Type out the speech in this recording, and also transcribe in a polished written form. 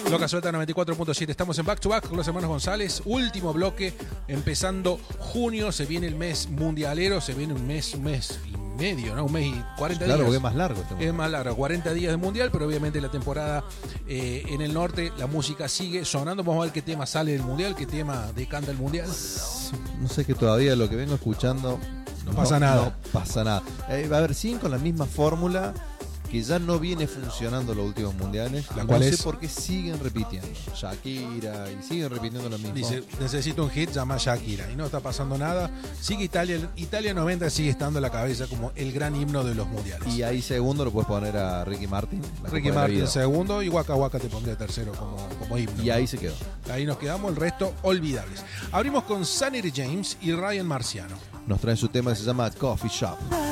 Loca Suelta 94.7. Estamos en Back to Back con los hermanos González. Último bloque, empezando junio. Se viene el mes mundialero. Se viene un mes y medio, ¿no? Un mes y 40 días. Claro, porque es más largo. Es más largo, 40 días de mundial, pero obviamente la temporada en el norte, la música sigue sonando. Vamos a ver qué tema sale del mundial, qué tema decanta el mundial. No sé, que todavía lo que vengo escuchando no pasa nada. No pasa nada. Va a haber 5 con la misma fórmula que ya no viene funcionando los últimos mundiales. ¿La no cual sé es? por qué siguen repitiendo Shakira y siguen repitiendo lo mismo. Dice, necesito un hit, llama Shakira. Y no está pasando nada. Sigue Italia 90, sigue estando en la cabeza como el gran himno de los mundiales. Y ahí segundo lo puedes poner a Ricky Martin. Ricky Martin segundo y Waka Waka te pondría tercero como himno. Y ahí se quedó. Ahí nos quedamos, el resto olvidables. Abrimos con Sanity James y Ryan Marciano. Nos traen su tema que se llama Coffee Shop.